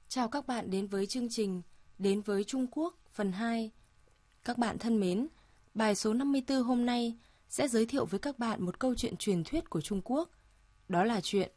Chào các bạn đến với chương trình Đến với Trung Quốc phần 2. Các bạn thân mến, bài số 54 hôm nay sẽ giới thiệu với các bạn một câu chuyện truyền thuyết của Trung Quốc. Đó là chuyện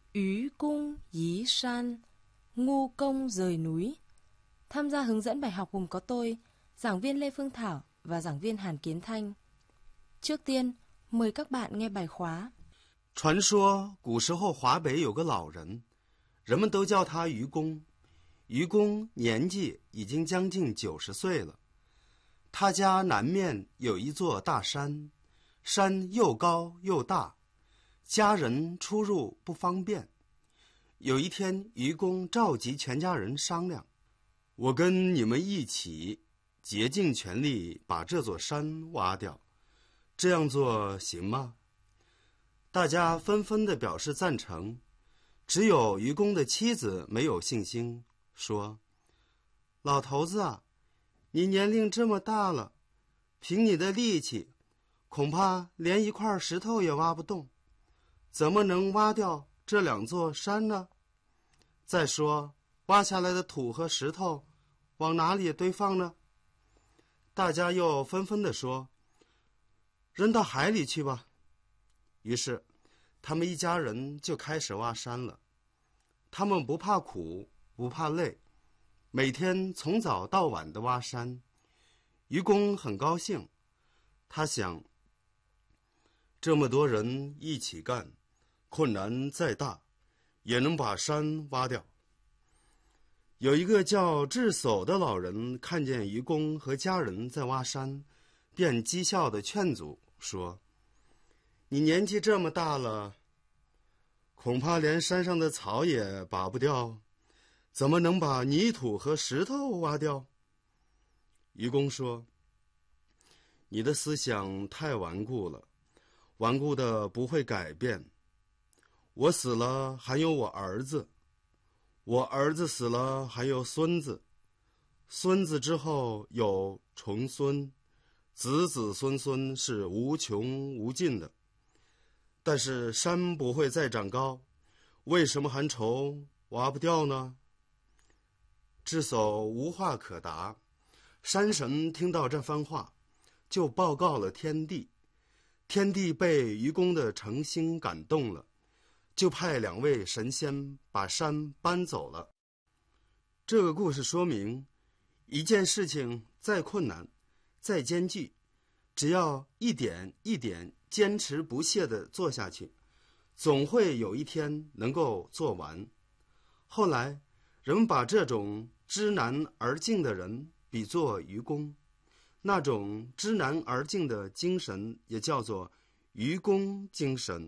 Ứ cung dí san, ngu công rời núi. Tham gia hướng dẫn bài học gồm có tôi, giảng viên Lê Phương Thảo và giảng viên Hàn Kiến Thanh. Trước tiên, mời các bạn nghe bài khóa. 传说古时候华北有个老人，人们都叫他愚公。愚公年纪已经将近90岁了。他家南面有一座大山，山又高又大，家人出入不方便。有一天，愚公召集全家人商量：“我跟你们一起，竭尽全力把这座山挖掉，这样做行吗？”大家纷纷地表示赞成，只有愚公的妻子没有信心，说：“老头子啊，你年龄这么大了，凭你的力气，恐怕连一块石头也挖不动，怎么能挖掉这2座山呢？再说，挖下来的土和石头往哪里堆放呢？”大家又纷纷地说：“扔到海里去吧。”于是，他们一家人就开始挖山了。他们不怕苦，不怕累，每天从早到晚的挖山。愚公很高兴，他想，这么多人一起干，困难再大，也能把山挖掉。有一个叫智叟的老人看见愚公和家人在挖山，便讥笑地劝阻说：“你年纪这么大了，恐怕连山上的草也拔不掉，怎么能把泥土和石头挖掉？”愚公说：“你的思想太顽固了，顽固的不会改变。我死了还有我儿子，我儿子死了还有孙子，孙子之后有重孙，子子孙孙是无穷无尽的。但是山不会再长高，为什么还愁挖不掉呢？”智叟无话可答。山神听到这番话，就报告了天帝。天帝被愚公的诚心感动了，就派2位神仙把山搬走了。这个故事说明，一件事情再困难、再艰巨，只要一点一点坚持不懈地做下去，总会有一天能够做完。后来，人们把这种知难而进的人比作愚公，那种知难而进的精神也叫做愚公精神。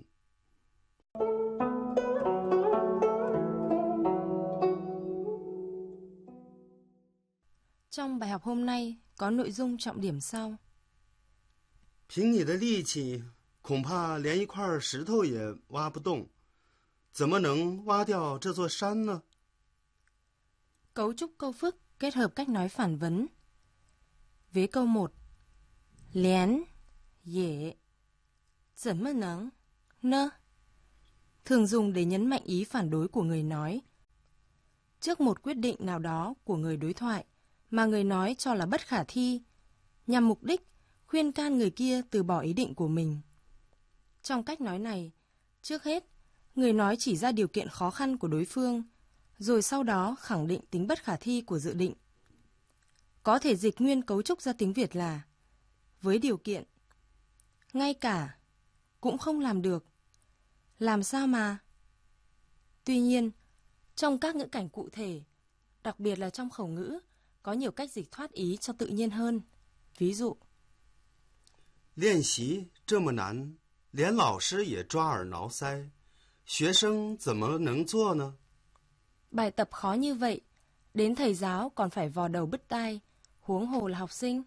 Trong bài học hôm nay có nội dung trọng điểm sau. 凭你的力气，恐怕连一块石头也挖不动，怎么能挖掉这座山呢？ Cấu trúc câu phức kết hợp cách nói phản vấn. Vế câu 1: Lén, dễ,怎么能, nơ, thường dùng để nhấn mạnh ý phản đối của người nói. Trước một quyết định nào đó của người đối thoại mà người nói cho là bất khả thi, nhằm mục đích khuyên can người kia từ bỏ ý định của mình. Trong cách nói này, trước hết, người nói chỉ ra điều kiện khó khăn của đối phương, rồi sau đó khẳng định tính bất khả thi của dự định. Có thể dịch nguyên cấu trúc ra tiếng Việt là với điều kiện, ngay cả, cũng không làm được, làm sao mà. Tuy nhiên, trong các ngữ cảnh cụ thể, đặc biệt là trong khẩu ngữ, có nhiều cách dịch thoát ý cho tự nhiên hơn. Ví dụ: 练习这么难，连老师也抓耳挠腮，学生怎么能做呢？ Bài tập khó như vậy, đến thầy giáo còn phải vò đầu bứt tai, huống hồ là học sinh.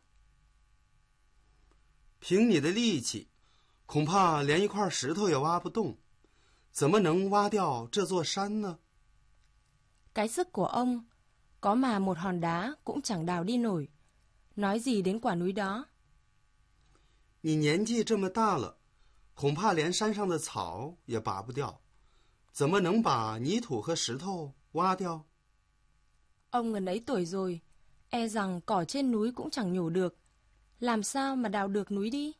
凭你的力气，恐怕连一块石头也挖不动，怎么能挖掉这座山呢？ Cái sức của ông, có mà một hòn đá cũng chẳng đào đi nổi. Nói gì đến quả núi đó? 你年纪这么大了，恐怕连山上的草也拔不掉，怎么能把泥土和石头挖掉？ Ông ngần ấy tuổi rồi, e rằng cỏ trên núi cũng chẳng nhổ được. Làm sao mà đào được núi đi?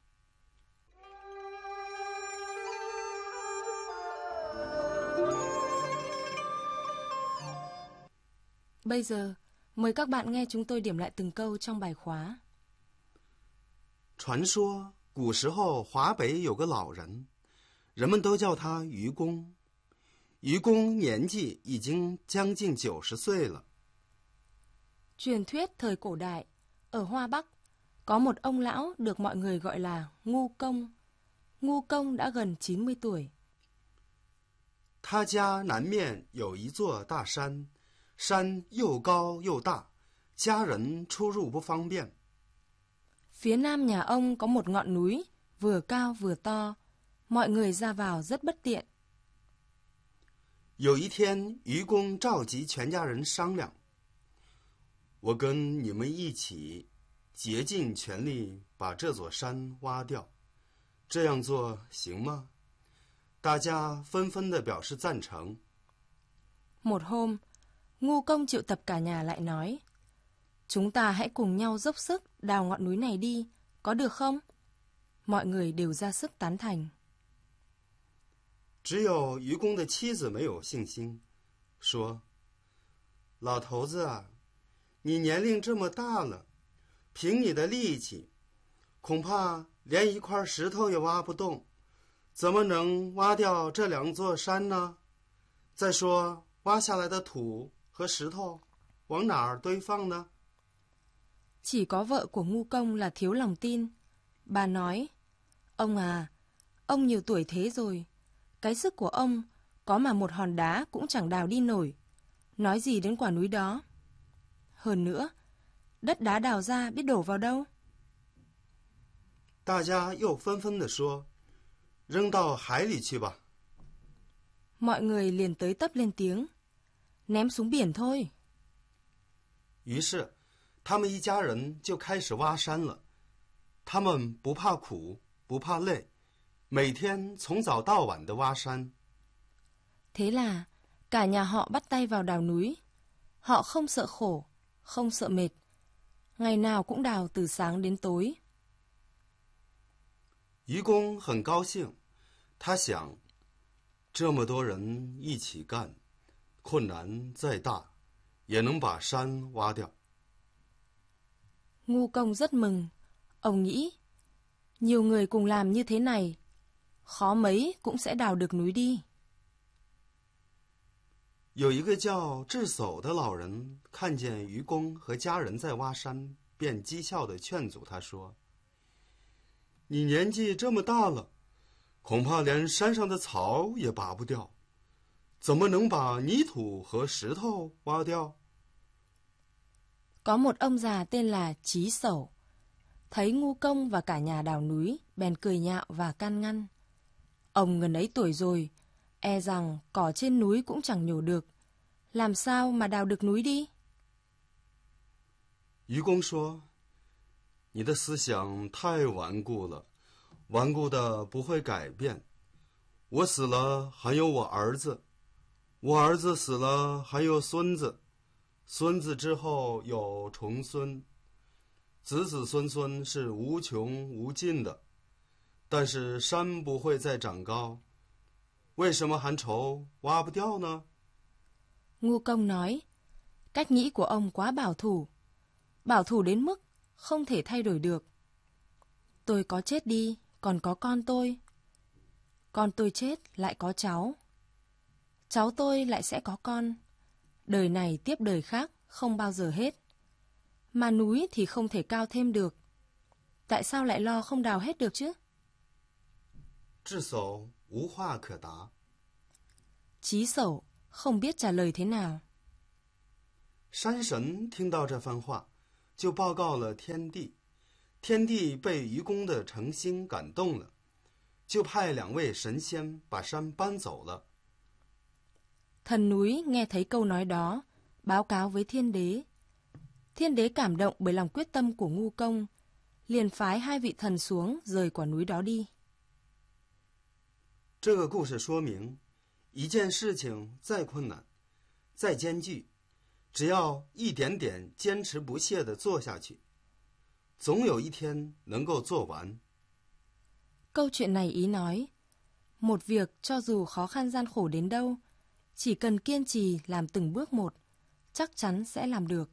Bây giờ, mời các bạn nghe chúng tôi điểm lại từng câu trong bài khóa. 传说古时候华北有个老人，人们都叫他愚公。愚公年纪已经将近90岁了。 Truyền thuyết thời cổ đại, ở Hoa Bắc, có một ông lão được mọi người gọi là Ngu Công. Ngu Công đã gần 90 tuổi. 他家南面有一座大山，山又高又大，家人出入不方便。 Phía nam nhà ông có một ngọn núi, vừa cao vừa to. Mọi người ra vào rất bất tiện. 有一天，愚公召集全家人商量：“我跟你们一起，竭尽全力把这座山挖掉，这样做行吗？”大家纷纷地表示赞成。 Một hôm, Ngu Công triệu tập cả nhà lại nói: Chúng ta hãy cùng nhau dốc sức đào ngọn núi này đi, có được không? Mọi người đều ra sức tán thành. 只有愚公的妻子没有信心，说：“老头子啊，你年龄这么大了，凭你的力气，恐怕连一块石头也挖不动，怎么能挖掉这2座山呢？再说，挖下来的土和石头往哪儿堆放呢？” Chỉ có vợ của Ngu Công là thiếu lòng tin. Bà nói: Ông à, ông nhiều tuổi thế rồi, cái sức của ông có mà một hòn đá cũng chẳng đào đi nổi, nói gì đến quả núi đó. Hơn nữa, đất đá đào ra biết đổ vào đâu? 大家又纷纷地说：“扔到海里去吧。” Mọi người liền tới tấp lên tiếng: Ném xuống biển thôi. 于是，他们一家人就开始挖山了。他们不怕苦，不怕累，每天从早到晚的挖山。 Thế là cả nhà họ bắt tay vào đào núi. Họ không sợ khổ, không sợ mệt. Ngày nào cũng đào từ sáng đến tối. 愚公很高兴，他想，这么多人一起干，困难再大，也能把山挖掉。 Ngu Công rất mừng. Ông nghĩ, nhiều người cùng làm như thế này, khó mấy cũng sẽ đào được núi đi. 有一个叫智叟的老人看见愚公和家人在挖山，便讥笑地劝阻他说：“你年纪这么大了，恐怕连山上的草也拔不掉，怎么能把泥土和石头挖掉？” Có một ông già tên là Trí Sẩu. Thấy Ngu Công và cả nhà đào núi, bèn cười nhạo và can ngăn. Ông gần ấy tuổi rồi, e rằng cỏ trên núi cũng chẳng nhổ được. Làm sao mà đào được núi đi? 愚公说：“你的思想太顽固了，顽固的不会改变。我死了还有我儿子，我儿子死了还有孙子，孙子之后有重孙，子子孙孙是无穷无尽的。但是山不会再长高，为什么还愁挖不掉呢？” Ngu Công nói, cách nghĩ của ông quá bảo thủ đến mức không thể thay đổi được. Tôi có chết đi, còn có con tôi chết lại có cháu tôi lại sẽ có con, đời này tiếp đời khác không bao giờ hết. Mà núi thì không thể cao thêm được, tại sao lại lo không đào hết được chứ? 智叟无话可答。 Trí Sẩu không biết trả lời thế nào. 山神听到这番话，就报告了天帝。天帝被愚公的诚心感动了，就派2位神仙把山搬走了。 Thần núi nghe thấy câu nói đó, báo cáo với thiên đế. Thiên đế cảm động bởi lòng quyết tâm của Ngu Công, liền phái 2 vị thần xuống rời quả núi đó đi. 这个故事说明，一件事情再困难、再艰巨， 只要一点点坚持不懈地做下去，总有一天能够做完。 Câu chuyện này ý nói, một việc cho dù khó khăn gian khổ đến đâu, chỉ cần kiên trì làm từng bước một, chắc chắn sẽ làm được.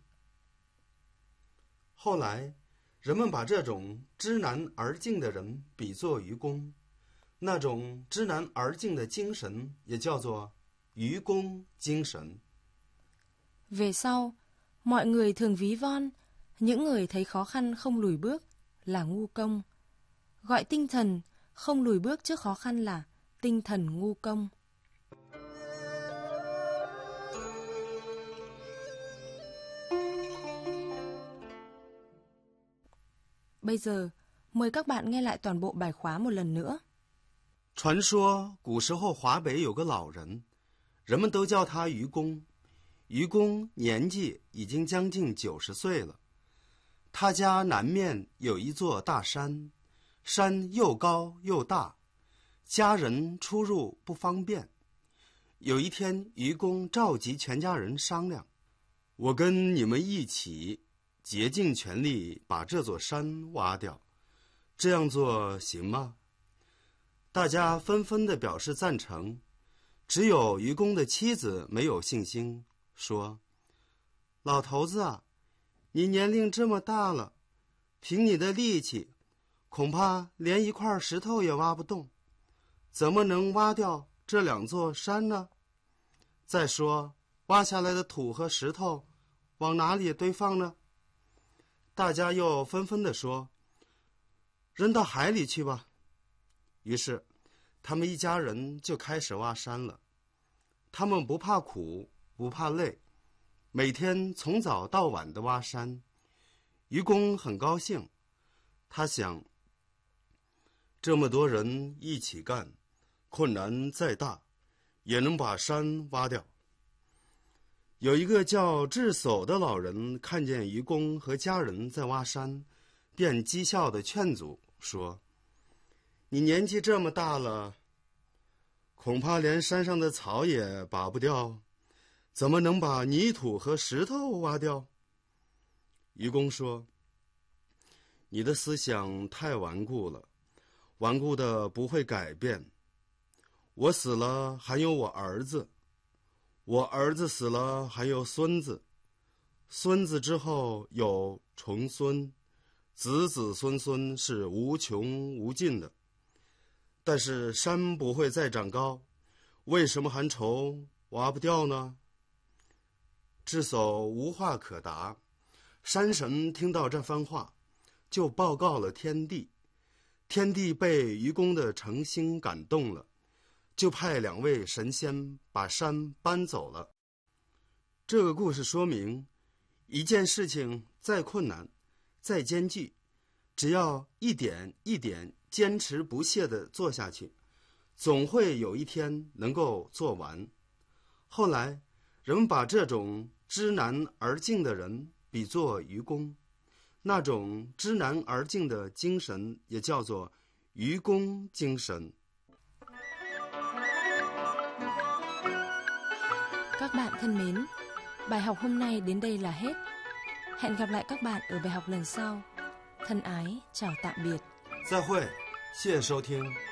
后来，人们把这种知难而进的人比作愚公，那种知难而进的精神也叫做愚公精神。 Về sau, mọi người thường ví von những người thấy khó khăn không lùi bước là ngu công, gọi tinh thần không lùi bước trước khó khăn là tinh thần ngu công. Bây giờ, mời các bạn nghe lại toàn bộ bài khóa một lần nữa. 传说古时候华北有个老人，人们都叫他愚公。愚公年纪已经将近90岁了，他家南面有一座大山，山又高又大，家人出入不方便。有一天，愚公召集全家人商量：“我跟你们一起，竭尽全力把这座山挖掉，这样做行吗？”大家纷纷地表示赞成，只有愚公的妻子没有信心，说：“老头子啊，你年龄这么大了，凭你的力气，恐怕连一块石头也挖不动，怎么能挖掉这2座山呢？再说，挖下来的土和石头往哪里堆放呢？”大家又纷纷地说：“扔到海里去吧。”于是，他们一家人就开始挖山了。他们不怕苦，不怕累，每天从早到晚的挖山。愚公很高兴，他想，这么多人一起干，困难再大，也能把山挖掉。有一个叫智叟的老人看见愚公和家人在挖山，便讥笑地劝阻说：“你年纪这么大了，恐怕连山上的草也拔不掉，怎么能把泥土和石头挖掉？”愚公说：“你的思想太顽固了，顽固的不会改变。我死了还有我儿子，我儿子死了还有孙子，孙子之后有重孙，子子孙孙是无穷无尽的。但是山不会再长高，为什么还愁挖不掉呢？”智叟无话可答。山神听到这番话，就报告了天帝。天帝被愚公的诚心感动了，就派2位神仙把山搬走了。这个故事说明，一件事情再困难、再艰巨，只要一点一点坚持不懈地做下去，总会有一天能够做完。后来，人们把这种知难而进的人比作愚公，那种知難而進的精神也叫做愚公精神。 Các bạn thân mến, bài học hôm nay đến đây là hết. Hẹn gặp lại các bạn ở bài học lần sau. Thân ái, chào tạm biệt. 再会，谢谢收听。